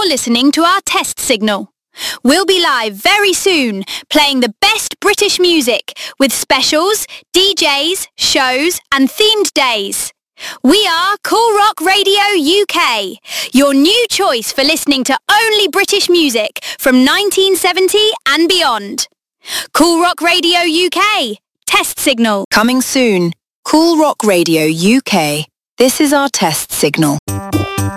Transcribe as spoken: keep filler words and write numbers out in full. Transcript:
You're listening to our test signal. We'll be live very soon, playing the best British music with specials, D Js, shows and themed days. We are Cool Rock Radio U K, your new choice for listening to only British music from nineteen seventy and beyond. Cool Rock Radio U K, test signal. Coming soon, Cool Rock Radio U K. This is our test signal.